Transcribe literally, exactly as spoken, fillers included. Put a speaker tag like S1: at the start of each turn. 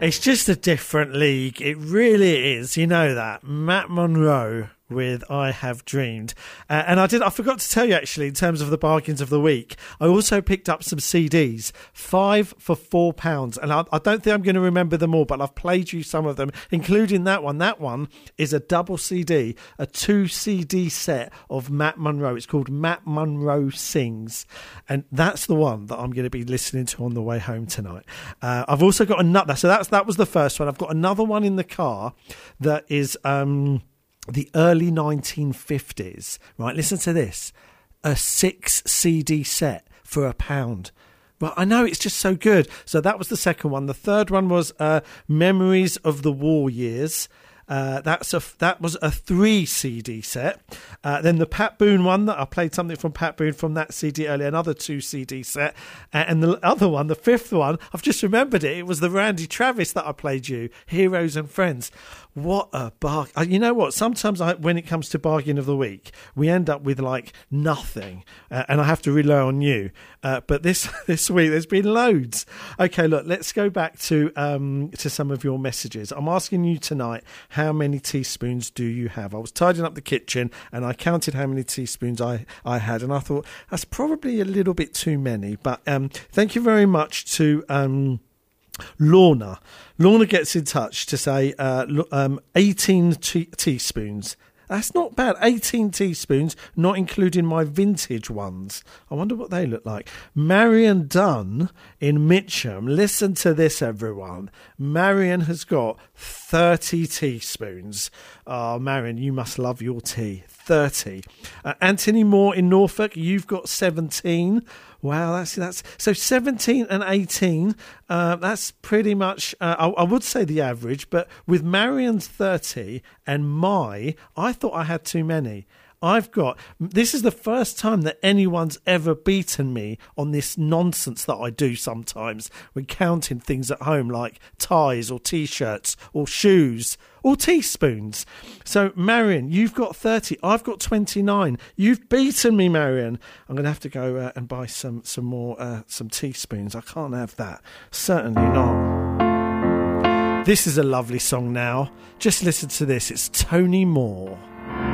S1: It's just a different league. It really is. You know that. Matt Monro with I Have Dreamed. Uh, and I did. I forgot to tell you, actually, in terms of the bargains of the week, I also picked up some C Ds. Five for four pounds. And I, I don't think I'm going to remember them all, but I've played you some of them, including that one. That one is a double C D, a two C D set of Matt Monro. It's called Matt Monro Sings. And that's the one that I'm going to be listening to on the way home tonight. Uh, I've also got another. So that's that was the first one. I've got another one in the car that is... Um, the early nineteen fifties, right? Listen to this. A six C D set for a pound. Well, I know, it's just so good. So that was the second one. The third one was uh, Memories of the War Years. Uh, that's a that was a three C D set. Uh, then the Pat Boone one, that I played something from Pat Boone from that C D earlier, another two C D set. Uh, and the other one, the fifth one, I've just remembered it. It was the Randy Travis that I played you, Heroes and Friends. What a bargain. You know what? Sometimes I, when it comes to bargain of the week, we end up with like nothing. Uh, and I have to rely on you. Uh, but this this week, there's been loads. Okay, look, let's go back to um, to some of your messages. I'm asking you tonight, how many teaspoons do you have? I was tidying up the kitchen and I counted how many teaspoons I, I had. And I thought, that's probably a little bit too many. But um, thank you very much to... Um, Lorna. Lorna gets in touch to say uh, um, eighteen te- teaspoons. That's not bad. eighteen teaspoons, not including my vintage ones. I wonder what they look like. Marion Dunn in Mitcham. Listen to this, everyone. Marion has got thirty teaspoons. Oh, Marion, you must love your tea. thirty. Uh, Anthony Moore in Norfolk, you've got seventeen. Wow, that's that's so seventeen and eighteen. Uh, that's pretty much, uh, I, I would say the average, but with Marion's thirty and my, I thought I had too many. I've got, this is the first time that anyone's ever beaten me on this nonsense that I do sometimes when counting things at home like ties or T-shirts or shoes or teaspoons. So, Marion, you've got thirty. I've got twenty-nine. You've beaten me, Marion. I'm going to have to go uh, and buy some, some more, uh, some teaspoons. I can't have that. Certainly not. This is a lovely song now. Just listen to this. It's Tony Moore.